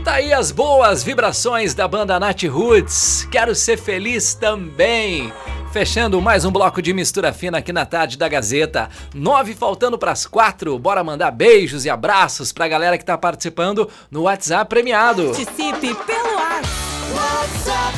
Tá aí as boas vibrações da banda Nath Roots. Quero ser feliz também. Fechando mais um bloco de mistura fina aqui na tarde da Gazeta. 9 faltando pras 4. Bora mandar beijos e abraços pra galera que tá participando no WhatsApp premiado. Participe pelo WhatsApp.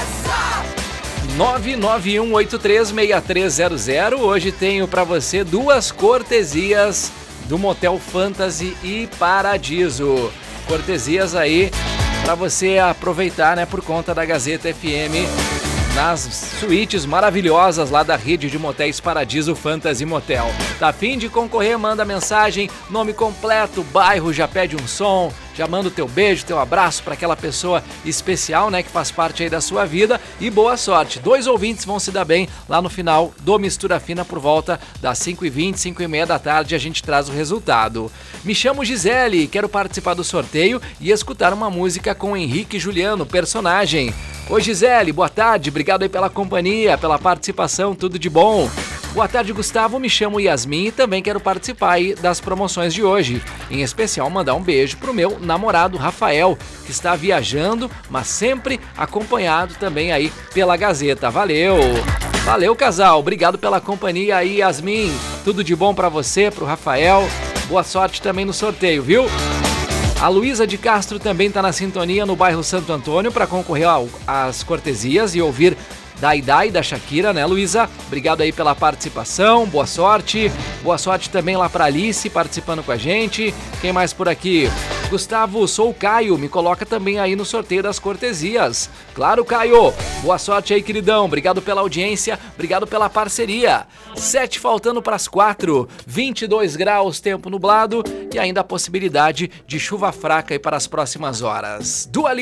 991836300. Hoje tenho pra você 2 cortesias do Motel Fantasy e Paradiso. Cortesias aí pra você aproveitar, né, por conta da Gazeta FM, nas suítes maravilhosas lá da rede de motéis Paradiso Fantasy Motel. Tá a fim de concorrer? Manda mensagem, nome completo, bairro, já pede um som, já manda o teu beijo, teu abraço para aquela pessoa especial, né, que faz parte aí da sua vida, e boa sorte. 2 ouvintes vão se dar bem lá no final do Mistura Fina por volta das 5h20, 5h30 da tarde, a gente traz o resultado. Me chamo Gisele, quero participar do sorteio e escutar uma música com Henrique Juliano, personagem. Oi Gisele, boa tarde, obrigado aí pela companhia, pela participação, tudo de bom. Boa tarde, Gustavo, me chamo Yasmin e também quero participar aí das promoções de hoje. Em especial, mandar um beijo pro meu namorado Rafael, que está viajando, mas sempre acompanhado também aí pela Gazeta. Valeu! Valeu, casal, obrigado pela companhia aí, Yasmin. Tudo de bom pra você, pro Rafael. Boa sorte também no sorteio, viu? A Luísa de Castro também tá na sintonia no bairro Santo Antônio para concorrer às cortesias e ouvir Dai Dai da Shakira, né, Luísa? Obrigado aí pela participação, boa sorte. Boa sorte também lá pra Alice participando com a gente. Quem mais por aqui? Gustavo, sou o Caio, me coloca também aí no sorteio das cortesias. Claro, Caio. Boa sorte aí, queridão. Obrigado pela audiência, obrigado pela parceria. 7 faltando pras 4, 22 graus, tempo nublado e ainda a possibilidade de chuva fraca aí para as próximas horas.